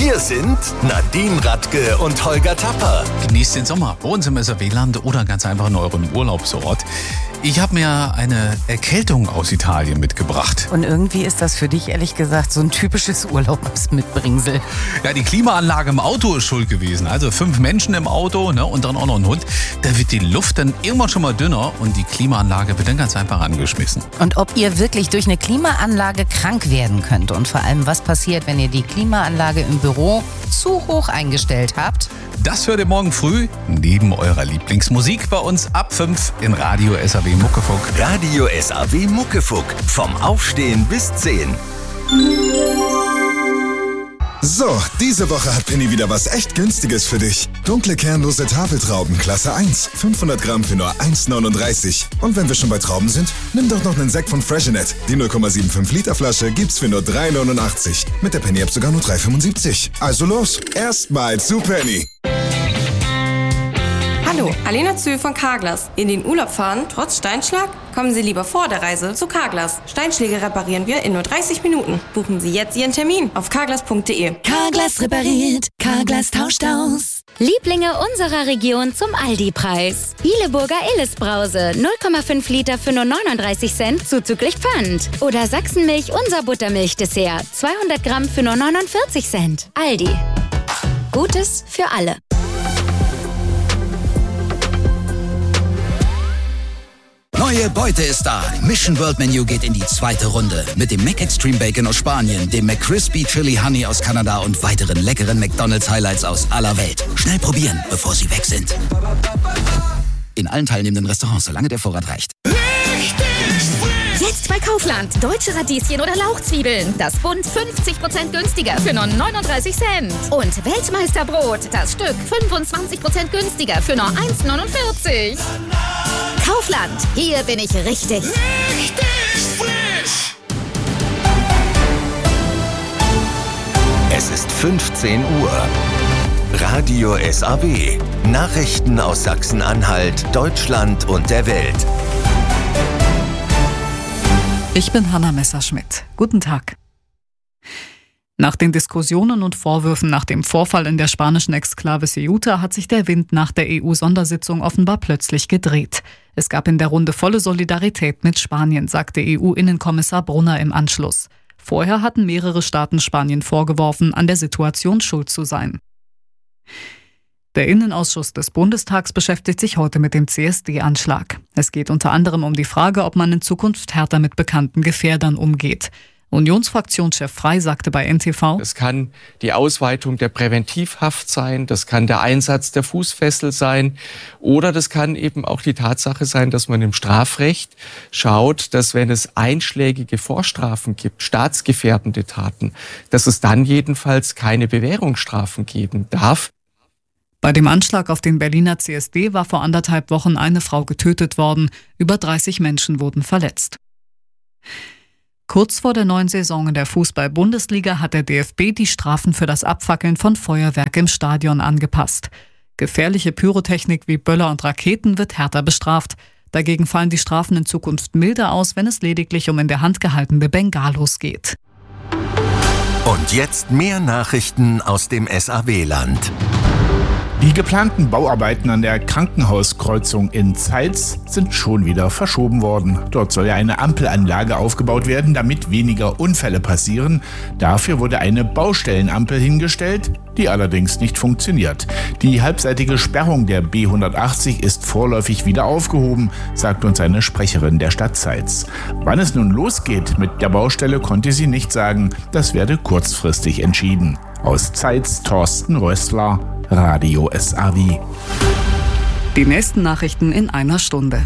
Hier sind Nadine Radke und Holger Tapper. Genießt den Sommer bei uns im SAW-Land oder ganz einfach in eurem Urlaubsort. Ich habe mir eine Erkältung aus Italien mitgebracht. Und irgendwie ist das für dich, ehrlich gesagt, so ein typisches Urlaubsmitbringsel. Ja, die Klimaanlage im Auto ist schuld gewesen. Also 5 Menschen im Auto, ne, und dann auch noch ein Hund. Da wird die Luft dann irgendwann schon mal dünner und die Klimaanlage wird dann ganz einfach angeschmissen. Und ob ihr wirklich durch eine Klimaanlage krank werden könnt und vor allem, was passiert, wenn ihr die Klimaanlage im Büro zu hoch eingestellt habt. Das hört ihr morgen früh neben eurer Lieblingsmusik bei uns ab 5 in Radio SAW Muckefuck. Radio SAW Muckefuck. Vom Aufstehen bis 10. So, diese Woche hat Penny wieder was echt Günstiges für dich. Dunkle kernlose Tafeltrauben, Klasse 1. 500 Gramm für nur 1,39. Und wenn wir schon bei Trauben sind, nimm doch noch einen Sekt von Freshenet. Die 0,75 Liter Flasche gibt's für nur 3,89. Mit der Penny-App sogar nur 3,75. Also los, erstmal zu Penny. Hallo, Alena Zühl von Carglass. In den Urlaub fahren, trotz Steinschlag? Kommen Sie lieber vor der Reise zu Carglass. Steinschläge reparieren wir in nur 30 Minuten. Buchen Sie jetzt Ihren Termin auf carglass.de. Carglass repariert, Carglass tauscht aus. Lieblinge unserer Region zum Aldi-Preis. Hileburger Illes-Brause, 0,5 Liter für nur 39 Cent, zuzüglich Pfand. Oder Sachsenmilch, unser Buttermilch-Dessert, 200 Gramm für nur 49 Cent. Aldi. Gutes für alle. Neue Beute ist da. Mission World Menu geht in die zweite Runde. Mit dem Mac Extreme Bacon aus Spanien, dem McCrispy Chili Honey aus Kanada und weiteren leckeren McDonald's Highlights aus aller Welt. Schnell probieren, bevor sie weg sind. In allen teilnehmenden Restaurants, solange der Vorrat reicht. Jetzt bei Kaufland. Deutsche Radieschen oder Lauchzwiebeln. Das Bund 50% günstiger für nur 39 Cent. Und Weltmeisterbrot. Das Stück 25% günstiger für nur 1,49. Kaufland. Hier bin ich richtig. frisch. Es ist 15 Uhr. Radio SAW. Nachrichten aus Sachsen-Anhalt, Deutschland und der Welt. Ich bin Hanna Messerschmidt. Guten Tag. Nach den Diskussionen und Vorwürfen nach dem Vorfall in der spanischen Exklave Ceuta hat sich der Wind nach der EU-Sondersitzung offenbar plötzlich gedreht. Es gab in der Runde volle Solidarität mit Spanien, sagte EU-Innenkommissar Brunner im Anschluss. Vorher hatten mehrere Staaten Spanien vorgeworfen, an der Situation schuld zu sein. Der Innenausschuss des Bundestags beschäftigt sich heute mit dem CSD-Anschlag. Es geht unter anderem um die Frage, ob man in Zukunft härter mit bekannten Gefährdern umgeht. Unionsfraktionschef Frey sagte bei NTV: Es kann die Ausweitung der Präventivhaft sein, das kann der Einsatz der Fußfessel sein oder das kann eben auch die Tatsache sein, dass man im Strafrecht schaut, dass wenn es einschlägige Vorstrafen gibt, staatsgefährdende Taten, dass es dann jedenfalls keine Bewährungsstrafen geben darf. Bei dem Anschlag auf den Berliner CSD war vor 1,5 Wochen eine Frau getötet worden. Über 30 Menschen wurden verletzt. Kurz vor der neuen Saison in der Fußball-Bundesliga hat der DFB die Strafen für das Abfackeln von Feuerwerk im Stadion angepasst. Gefährliche Pyrotechnik wie Böller und Raketen wird härter bestraft. Dagegen fallen die Strafen in Zukunft milder aus, wenn es lediglich um in der Hand gehaltene Bengalos geht. Und jetzt mehr Nachrichten aus dem SAW-Land. Die geplanten Bauarbeiten an der Krankenhauskreuzung in Zeitz sind schon wieder verschoben worden. Dort soll ja eine Ampelanlage aufgebaut werden, damit weniger Unfälle passieren. Dafür wurde eine Baustellenampel hingestellt, die allerdings nicht funktioniert. Die halbseitige Sperrung der B180 ist vorläufig wieder aufgehoben, sagt uns eine Sprecherin der Stadt Zeitz. Wann es nun losgeht mit der Baustelle, konnte sie nicht sagen. Das werde kurzfristig entschieden. Aus Zeitz, Thorsten Rössler, Radio SAW. Die nächsten Nachrichten in einer Stunde.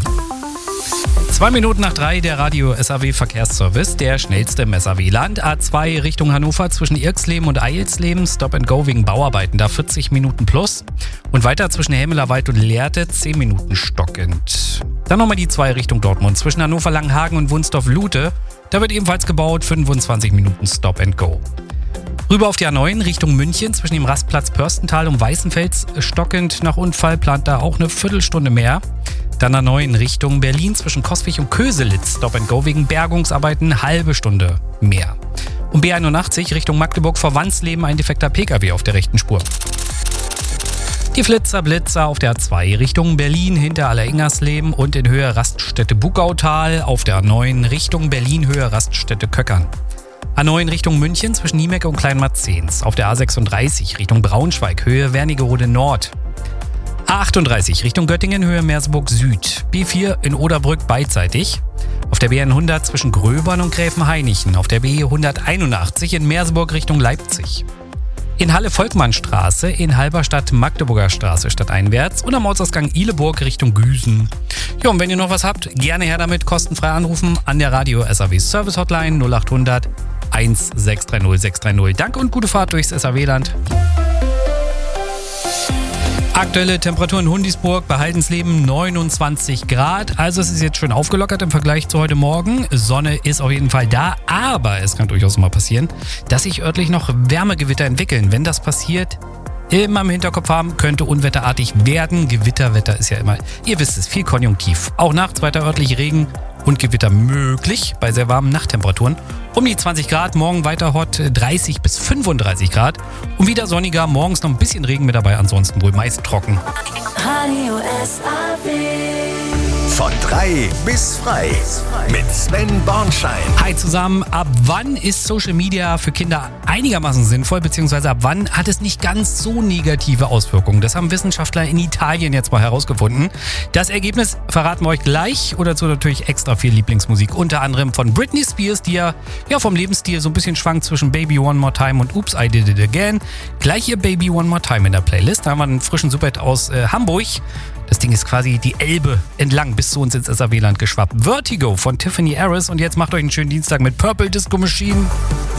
2 Minuten nach 3 der Radio SAW Verkehrsservice, der schnellste im SAW-Land. A2 Richtung Hannover zwischen Irxleben und Eilsleben, Stop and Go wegen Bauarbeiten, da 40 Minuten plus. Und weiter zwischen Helmelerwald und Lehrte 10 Minuten stockend. Dann nochmal die 2 Richtung Dortmund zwischen Hannover-Langenhagen und Wunsdorf-Lute. Da wird ebenfalls gebaut, 25 Minuten Stop and Go. Rüber auf die A9 Richtung München zwischen dem Rastplatz Pörstental und Weißenfels stockend nach Unfall, plant da auch eine Viertelstunde mehr. Dann A9 Richtung Berlin zwischen Coswig und Köselitz, Stop and Go wegen Bergungsarbeiten, halbe Stunde mehr. Und B81 Richtung Magdeburg vor Wandsleben ein defekter Pkw auf der rechten Spur. Die Flitzer-Blitzer auf der A2 Richtung Berlin hinter Alleringersleben und in Höhe Raststätte Bugautal auf der A9 Richtung Berlin Höhe Raststätte Köckern. A9 Richtung München zwischen Niemecke und Kleinmarzens. Auf der A36 Richtung Braunschweig Höhe Wernigerode Nord. A38 Richtung Göttingen Höhe Merseburg Süd. B4 in Oderbrück beidseitig. Auf der B100 zwischen Gröbern und Gräfenhainichen. Auf der B181 in Merseburg Richtung Leipzig. In Halle-Volkmannstraße, in Halberstadt Magdeburger Straße stadteinwärts und am Ortsausgang Ihleburg Richtung Güsen. Ja, und wenn ihr noch was habt, gerne her damit, kostenfrei anrufen an der Radio SAW Service Hotline 0800 1630 630. Danke und gute Fahrt durchs SAW-Land. Aktuelle Temperaturen in Hundisburg bei Haldensleben 29 Grad. Also es ist jetzt schön aufgelockert im Vergleich zu heute Morgen. Sonne ist auf jeden Fall da, aber es kann durchaus mal passieren, dass sich örtlich noch Wärmegewitter entwickeln. Wenn das passiert, immer im Hinterkopf haben, könnte unwetterartig werden. Gewitterwetter ist ja immer, ihr wisst es, viel konjunktiv. Auch nachts weiter örtlich Regen und Gewitter möglich bei sehr warmen Nachttemperaturen. Um die 20 Grad, morgen weiter hot 30 bis 35 Grad. Und wieder sonniger, morgens noch ein bisschen Regen mit dabei, ansonsten wohl meist trocken. Radio SAW. Von 3 bis frei. Mit Sven Bornschein. Hi zusammen. Ab wann ist Social Media für Kinder einigermaßen sinnvoll, beziehungsweise ab wann hat es nicht ganz so negative Auswirkungen? Das haben Wissenschaftler in Italien jetzt mal herausgefunden. Das Ergebnis verraten wir euch gleich und dazu natürlich extra viel Lieblingsmusik. Unter anderem von Britney Spears, die ja vom Lebensstil so ein bisschen schwankt zwischen Baby One More Time und Oops, I Did It Again. Gleich hier Baby One More Time in der Playlist. Da haben wir einen frischen Superhit aus Hamburg. Das Ding ist quasi die Elbe entlang bis zu uns ins SAW-Land geschwappt. Vertigo von Tiffany Harris. Und jetzt macht euch einen schönen Dienstag mit Purple Disco Machine.